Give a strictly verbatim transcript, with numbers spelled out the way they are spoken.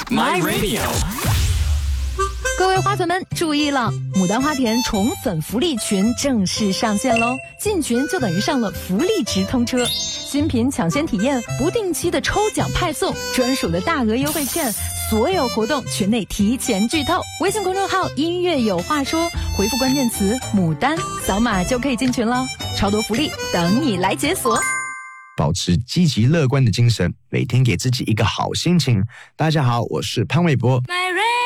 My Radio。 各位花粉们注意了，牡丹花田宠粉福利群正式上线喽！进群就等于上了福利直通车，新品抢先体验，不定期的抽奖派送，专属的大额优惠券，所有活动群内提前剧透。微信公众号音乐有话说，回复关键词牡丹，扫码就可以进群了，超多福利等你来解锁。 保持积极乐观的精神，每天给自己一个好心情。大家好，我是潘玮柏。